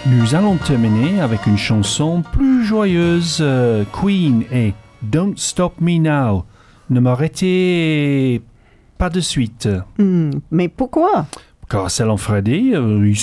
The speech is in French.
Nous allons terminer avec une chanson plus joyeuse, Queen et Don't Stop Me Now. Ne m'arrêtez pas de suite. Mais pourquoi? Car Selon Freddy, il